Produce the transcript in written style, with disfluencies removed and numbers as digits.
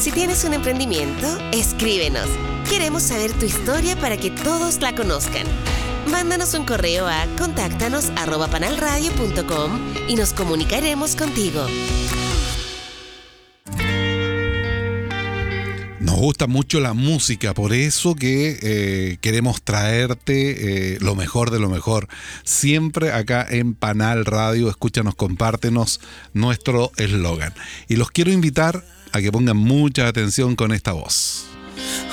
Si tienes un emprendimiento, escríbenos. Queremos saber tu historia para que todos la conozcan. Mándanos un correo a contáctanos@panalradio.com y nos comunicaremos contigo. Nos gusta mucho la música, por eso que queremos traerte lo mejor de lo mejor. Siempre acá en Panal Radio, escúchanos, compártenos, nuestro eslogan. Y los quiero invitar a que pongan mucha atención con esta voz.